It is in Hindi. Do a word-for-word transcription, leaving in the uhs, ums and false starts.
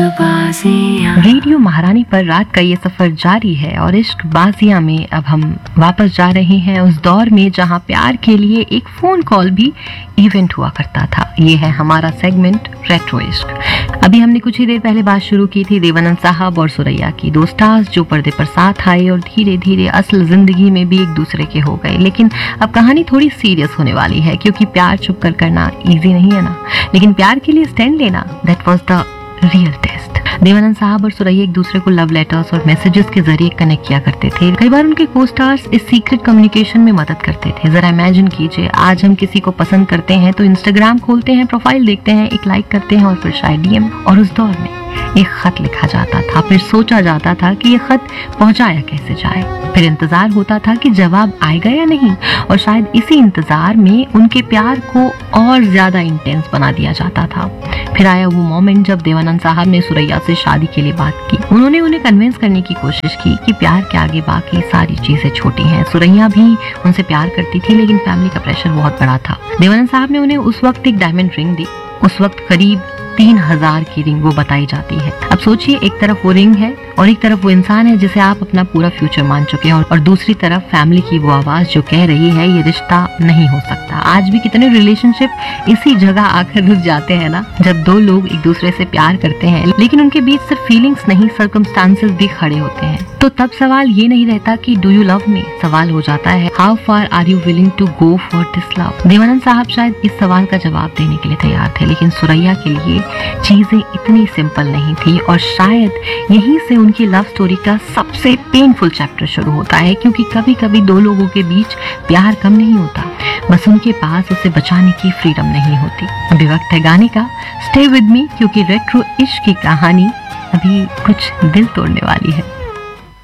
रेडियो महारानी पर रात का ये सफर जारी है और इश्क बाजियां में अब हम वापस जा रहे हैं उस दौर में जहां प्यार के लिए एक फोन कॉल भी इवेंट हुआ करता था। ये है हमारा सेगमेंट रेट्रो इश्क। अभी हमने कुछ ही देर पहले बात शुरू की थी देवानंद साहब और सुरैया की, दो स्टार्स जो पर्दे पर साथ आए और धीरे धीरे असल जिंदगी में भी एक दूसरे के हो गए। लेकिन अब कहानी थोड़ी सीरियस होने वाली है, क्योंकि प्यार छुप कर करना इजी नहीं है ना, लेकिन प्यार के लिए स्टैंड लेना, that was the real test. Devanand साहब और सुरैया एक दूसरे को लव लेटर्स और मैसेजेस के जरिए कनेक्ट किया करते थे। कई बार उनके को स्टार्स इस सीक्रेट कम्युनिकेशन में मदद करते थे। जरा इमेजिन कीजिए, आज हम किसी को पसंद करते हैं तो इंस्टाग्राम खोलते हैं, प्रोफाइल देखते हैं, एक लाइक करते हैं और फिर शायद डीएम। और उस दौर में एक खत लिखा जाता था, फिर सोचा जाता था कि ये खत पहुंचाया कैसे जाए, फिर इंतजार होता था कि जवाब आएगा या नहीं, और शायद इसी इंतजार में उनके प्यार को और ज्यादा इंटेंस बना दिया जाता था। फिर आया वो मोमेंट जब देवानंद साहब ने सुरैया से शादी के लिए बात की। उन्होंने उन्हें कन्विंस करने की कोशिश की कि प्यार के आगे बाकी सारी चीजें छोटी हैं। सुरैया भी उनसे प्यार करती थी, लेकिन फैमिली का प्रेशर बहुत बड़ा था। देवानंद साहब ने उन्हें उस वक्त एक डायमंड रिंग दी। उस वक्त करीब तीन हजार की रिंग वो बताई जाती है। अब सोचिए, एक तरफ वो रिंग है और एक तरफ वो इंसान है जिसे आप अपना पूरा फ्यूचर मान चुके हैं, और दूसरी तरफ फैमिली की वो आवाज जो कह रही है ये रिश्ता नहीं हो सकता। आज भी कितने रिलेशनशिप इसी जगह आकर रुक जाते हैं ना, जब दो लोग एक दूसरे से प्यार करते हैं लेकिन उनके बीच सिर्फ फीलिंग्स नहीं, सर्कमस्टांसेस भी खड़े होते हैं। तो तब सवाल ये नहीं रहता कि डू यू लव मी, सवाल हो जाता है how far are you willing to go for this love. Devanand साहब शायद इस सवाल का जवाब देने के लिए तैयार थे, लेकिन सुरैया के लिए चीजें इतनी सिंपल नहीं थी, और शायद यहीं से उनकी लव स्टोरी का सबसे पेनफुल चैप्टर शुरू होता है। क्योंकि कभी कभी दो लोगों के बीच प्यार कम नहीं होता, बस उनके पास उसे बचाने की फ्रीडम नहीं होती। अभी वक्त है गाने का, स्टे विद मी, क्योंकि रेट्रो इश्क की कहानी अभी कुछ दिल तोड़ने वाली है।